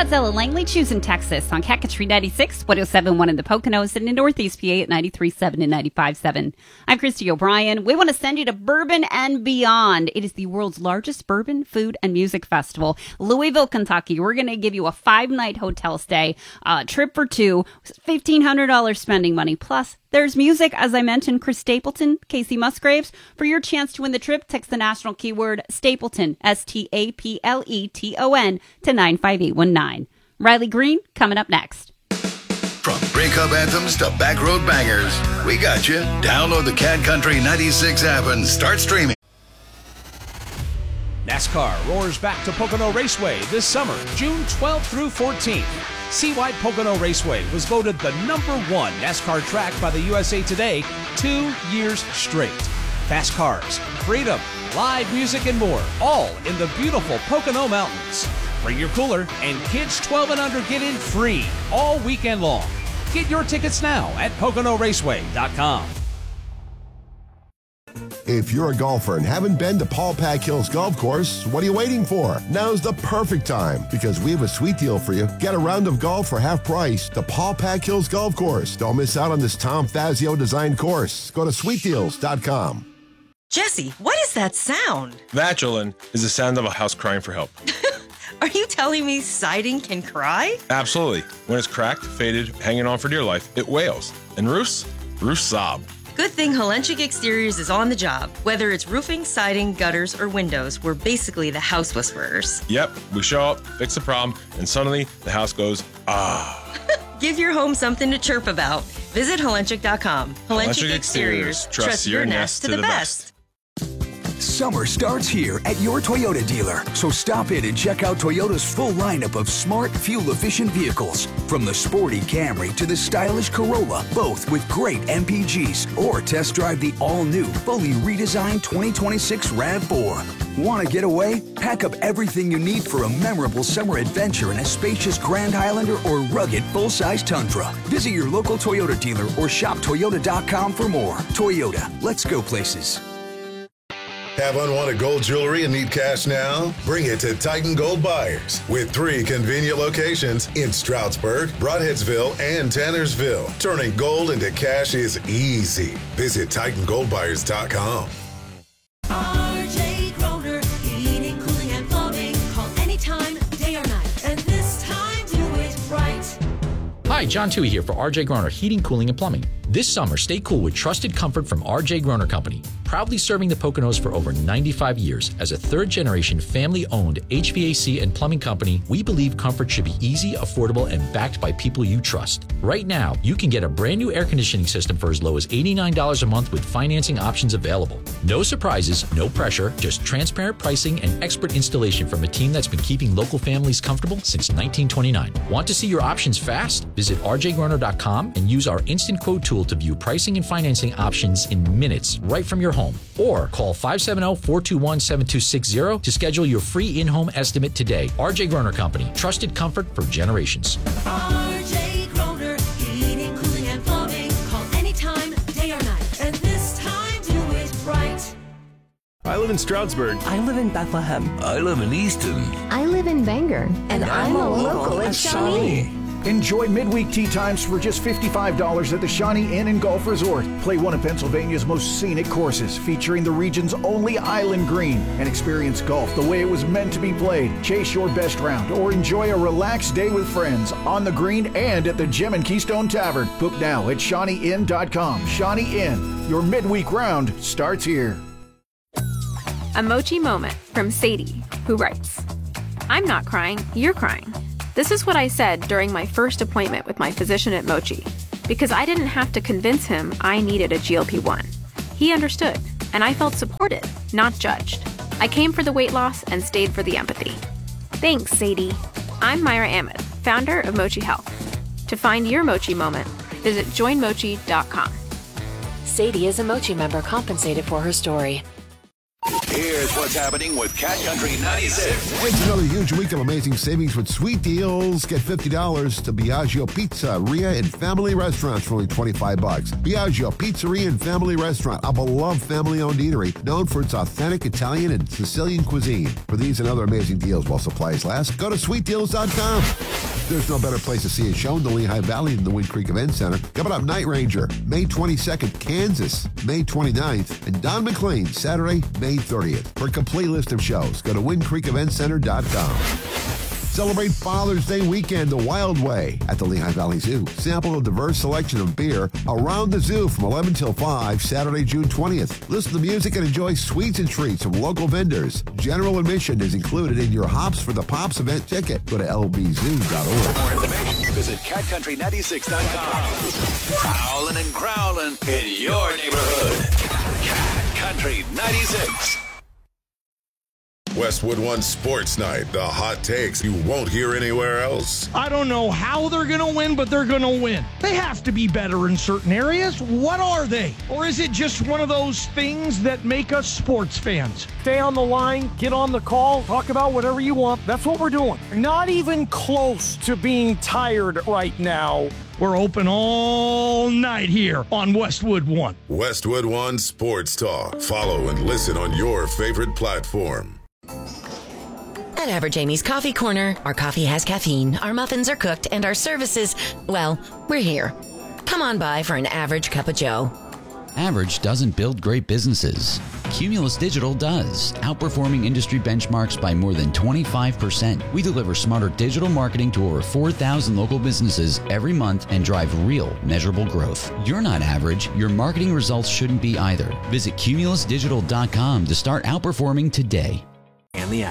Godzilla Langley, choosing Texas on Cat-Country 96, 107.1 in the Poconos, and in Northeast PA at 93.7 and 95.7. I'm Christy O'Brien. We want to send you to Bourbon and Beyond. It is the world's largest bourbon, food, and music festival. Louisville, Kentucky. We're going to give you a 5-night hotel stay, trip for two, $1,500 spending money. Plus, there's music, as I mentioned, Chris Stapleton, Casey Musgraves. For your chance to win the trip, text the national keyword Stapleton, Stapleton, to 95819. Riley Green, coming up next. From breakup anthems to backroad bangers, we got you. Download the Cat-Country 96 app and start streaming. NASCAR roars back to Pocono Raceway this summer, June 12th through 14th. Seawide Pocono Raceway was voted the #1 NASCAR track by the USA Today 2 years straight. Fast cars, freedom, live music, and more, all in the beautiful Pocono Mountains. Bring your cooler, and kids 12 and under get in free all weekend long. Get your tickets now at PoconoRaceway.com. If you're a golfer and haven't been to Paul Pack Hills Golf Course, what are you waiting for? Now's the perfect time because we have a sweet deal for you. Get a round of golf for half price. The Paul Pack Hills Golf Course. Don't miss out on this Tom Fazio designed course. Go to sweetdeals.com. Jesse, what is that sound? That, Jolyn, is the sound of a house crying for help. Are you telling me siding can cry? Absolutely. When it's cracked, faded, hanging on for dear life, it wails. And roofs sob. Good thing Helenchik Exteriors is on the job. Whether it's roofing, siding, gutters, or windows, we're basically the house whisperers. Yep, we show up, fix the problem, and suddenly the house goes, ah. Give your home something to chirp about. Visit Helenchik.com. Helenchik Exteriors. Trust your nest to the best. Summer starts here at your Toyota dealer. So stop in and check out Toyota's full lineup of smart, fuel-efficient vehicles. From the sporty Camry to the stylish Corolla, both with great MPGs. Or test drive the all-new, fully redesigned 2026 RAV4. Want to get away? Pack up everything you need for a memorable summer adventure in a spacious Grand Highlander or rugged full-size Tundra. Visit your local Toyota dealer or shop Toyota.com for more. Toyota, let's go places. Have unwanted gold jewelry and need cash now? Bring it to Titan Gold Buyers with 3 convenient locations in Stroudsburg, Broadheadsville, and Tannersville. Turning gold into cash is easy. Visit TitanGoldBuyers.com. RJ Groner, heating, cooling, and plumbing. Call anytime, day or night. And this time, do it right. Hi, John Toohey here for RJ Groner Heating, Cooling, and Plumbing. This summer, stay cool with trusted comfort from RJ Groner Company. Proudly serving the Poconos for over 95 years. As a third-generation, family-owned HVAC and plumbing company, we believe comfort should be easy, affordable, and backed by people you trust. Right now, you can get a brand new air conditioning system for as low as $89 a month with financing options available. No surprises, no pressure, just transparent pricing and expert installation from a team that's been keeping local families comfortable since 1929. Want to see your options fast? Visit rjgroner.com and use our instant quote tool to view pricing and financing options in minutes right from your home. Or call 570-421-7260 to schedule your free in-home estimate today. RJ Groner Company, trusted comfort for generations. RJ Groner, heating, cooling, and plumbing. Call anytime, day or night. And this time, do it right. I live in Stroudsburg. I live in Bethlehem. I live in Easton. I live in Bangor. And I'm a local at Shawnee. Enjoy midweek tea times for just $55 at the Shawnee Inn and Golf Resort. Play one of Pennsylvania's most scenic courses, featuring the region's only island green, and experience golf the way it was meant to be played. Chase your best round or enjoy a relaxed day with friends on the green and at the Gem and Keystone Tavern. Book now at ShawneeInn.com. Shawnee Inn, your midweek round starts here. A Mochi moment from Sadie, who writes, I'm not crying, you're crying. This is what I said during my first appointment with my physician at Mochi, because I didn't have to convince him I needed a GLP-1. He understood, and I felt supported, not judged. I came for the weight loss and stayed for the empathy. Thanks, Sadie. I'm Myra Ahmed, founder of Mochi Health. To find your Mochi moment, visit joinmochi.com. Sadie is a Mochi member compensated for her story. Here's what's happening with Cat Country 96. It's another huge week of amazing savings with sweet deals. Get $50 to Biagio Pizzeria and Family Restaurants for only $25. Biagio Pizzeria and Family Restaurant, a beloved family-owned eatery known for its authentic Italian and Sicilian cuisine. For these and other amazing deals while supplies last, go to sweetdeals.com. There's no better place to see a show in the Lehigh Valley than the Wind Creek Event Center. Coming up, Night Ranger, May 22nd, Kansas, May 29th, and Don McLean, Saturday, May 30th. For a complete list of shows, go to windcreekeventcenter.com. Celebrate Father's Day weekend the Wild Way at the Lehigh Valley Zoo. Sample a diverse selection of beer around the zoo from 11 till 5, Saturday, June 20th. Listen to music and enjoy sweets and treats from local vendors. General admission is included in your Hops for the Pops event ticket. Go to lbzoo.org. For more information, visit catcountry96.com. Prowling and growling in your neighborhood. Cat Country 96. Westwood One Sports Night, the hot takes you won't hear anywhere else. I don't know how they're going to win, but they're going to win. They have to be better in certain areas. What are they? Or is it just one of those things that make us sports fans? Stay on the line, get on the call, talk about whatever you want. That's what we're doing. Not even close to being tired right now. We're open all night here on Westwood One. Westwood One Sports Talk. Follow and listen on your favorite platform. At Average Amy's Coffee Corner, our coffee has caffeine, our muffins are cooked, and our services, well, we're here. Come on by for an average cup of joe. Average doesn't build great businesses. Cumulus Digital does, outperforming industry benchmarks by more than 25%. We deliver smarter digital marketing to over 4,000 local businesses every month and drive real, measurable growth. You're not average. Your marketing results shouldn't be either. Visit cumulusdigital.com to start outperforming today.